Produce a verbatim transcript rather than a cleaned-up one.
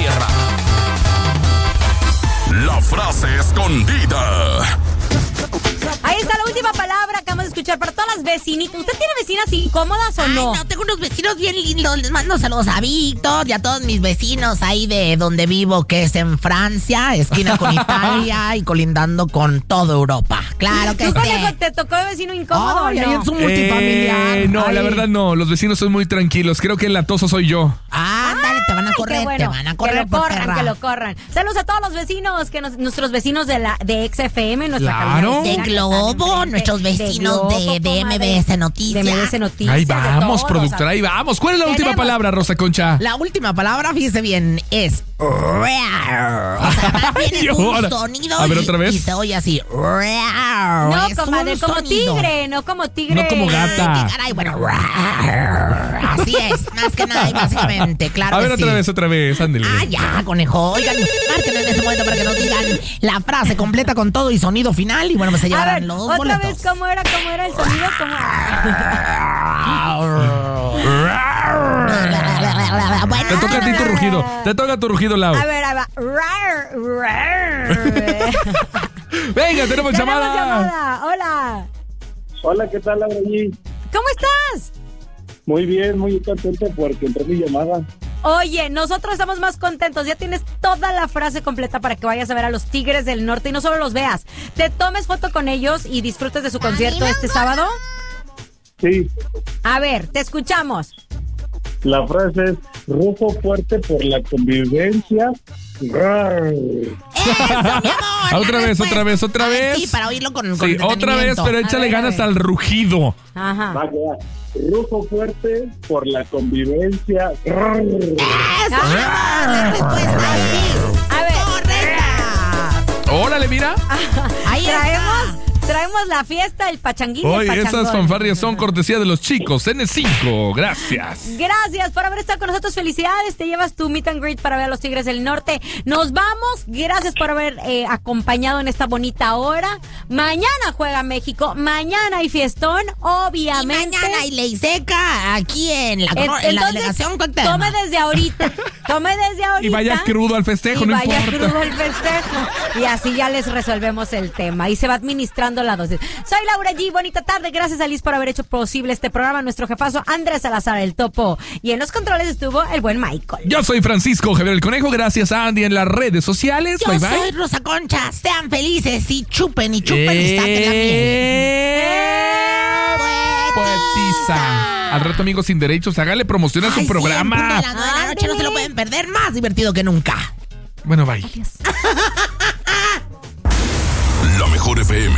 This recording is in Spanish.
tierra. La frase escondida. Ahí está la última palabra que vamos a escuchar para todas las vecinitas. ¿Usted tiene vecinas incómodas o Ay, no? no, tengo unos vecinos bien lindos. Les mando saludos a Víctor y a todos mis vecinos ahí de donde vivo, que es en Francia, esquina con Italia y colindando con toda Europa. Claro que ¿Tú, sí. conejo, te tocó vecino incómodo Ay, o ahí no? es un multifamiliar. Eh, no, Ay. la verdad no. Los vecinos son muy tranquilos. Creo que el latoso soy yo. Ah, dale, te van a Ay, correr, qué bueno. te van a correr que lo por corran, perra. que lo corran. Saludos a todos los vecinos, que nos- nuestros vecinos de la de X F M, nuestra Claro. cabina De vecina que Globo, están enfrente, nuestros vecinos de, Globo, de M B S comadre. Noticias. De M B S Noticias. Ahí de vamos, todos, productora, ahí vamos. ¿Cuál es la última Tenemos- palabra, Rosa Concha? La última palabra, fíjese bien, es rar. O sea, más bien Ay, es un ahora. sonido A ver, y- otra vez. y se oye así. rar. No, Es comadre, un como sonido. tigre, no como tigre. No como gata. Qué caray, bueno, rar. Así es, más que nada y básicamente, claro A ver, que otra sí. vez, otra vez, ándale. Ah, ya, conejo. Oigan, marquen en este momento para que nos digan la frase completa con todo y sonido final. Y bueno, pues se A llevarán ver, los otra boletos. vez, ¿cómo era? ¿Cómo era el sonido? ¿Cómo? Bueno, Te toca a ti tu rugido. Te toca tu rugido, Lau. A ver, ahí va. Rar, rar. Venga, tenemos Tenemos llamada. llamada. Hola. Hola, ¿qué tal, Laura G? ¿Cómo estás? Muy bien, muy contento porque entró mi llamada. Oye, nosotros estamos más contentos. Ya tienes toda la frase completa para que vayas a ver a los Tigres del Norte y no solo los veas. Te tomes foto con ellos y disfrutes de su concierto este sábado. Sí, A ver, te escuchamos. la frase es rujo fuerte por la convivencia. Rar. ¡Eso, mi amor! Ah, otra la vez, respuesta. otra vez, otra A ver, vez. Sí, para oírlo con, con Sí, otra vez, detenimiento. pero échale ver, a ganas ver. al rugido. Ajá. Va, que va. Rujo fuerte por la convivencia. Rar. ¡Eso, mi amor! La respuesta sí. A ver. ¡Correcta! Órale, mira. Ahí Traemos, está. traemos la fiesta, el pachanguín y Hoy el esas pachangón. fanfarrias son cortesía de los chicos N cinco. Gracias. Gracias por haber estado con nosotros. Felicidades. Te llevas tu meet and greet para ver a los Tigres del Norte. Nos vamos. Gracias por haber eh, acompañado en esta bonita hora. Mañana juega México. Mañana hay fiestón, Y obviamente. mañana hay ley seca aquí en la, En- en la entonces, delegación Cuauhtémoc. tome desde ahorita. Tome desde ahorita. Y vaya crudo al festejo, y no vaya importa. crudo el festejo. Y así ya les resolvemos el tema. Y se va administrando la dosis. Soy Laura G. Bonita tarde. Gracias a Liz por haber hecho posible este programa. Nuestro jefazo Andrés Salazar, el topo. Y en los controles estuvo el buen Michael. Yo soy Francisco Javier el Conejo. Gracias a Andy en las redes sociales. Yo bye bye. soy Rosa Concha. Sean felices y chupen y chupen y saquen la miel. Eh, Poetiza. Al rato, amigos sin derechos, hágale promoción a su Ay, sí, en punto programa. de las nueve de la noche no se lo pueden perder. Más divertido que nunca. Bueno, bye. La mejor F M.